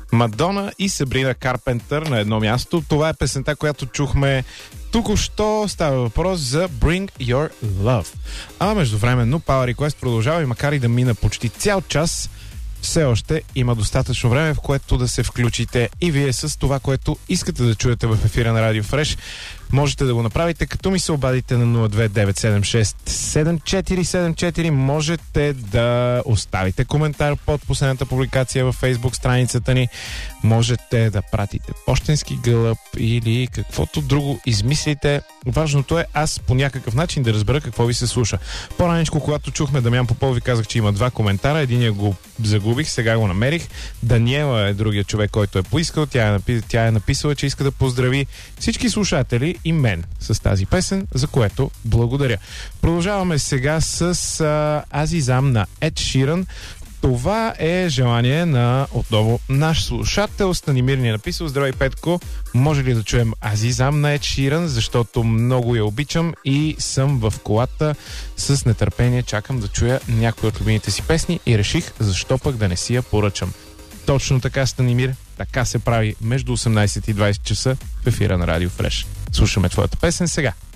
Мадона и Сабрина Карпентър на едно място. Това е песента, която чухме току-що. Става въпрос за Bring Your Love. А междувременно Power Request продължава и макар и да мина почти цял час, все още има достатъчно време, в което да се включите и вие с това, което искате да чуете в ефира на Радио Фреш. Можете да го направите, като ми се обадите на 029767474. Можете да оставите коментар под последната публикация във Facebook страницата ни. Можете да пратите пощенски гълъб или каквото друго измислите. Важното е аз по някакъв начин да разбера какво ви се слуша. По-раничко, когато чухме Дамян Попов, ви казах, че има два коментара. Единия го загубих, сега го намерих. Даниела е другия човек, който е поискал. Тя е написала, че иска да поздрави всички слушатели и мен с тази песен, за което благодаря. Продължаваме сега с Азизам на Ед Ширан. Това е желание на отново наш слушател. Станимир ни е написал: здравей, Петко, може ли да чуем Азизам на Ед Ширан, защото много я обичам и съм в колата с нетърпение, чакам да чуя някои от любимите си песни и реших защо пък да не си я поръчам. Точно така, Станимир, така се прави между 18 и 20 часа в ефира на Радио Фреш. Слушаме твоята песен сега.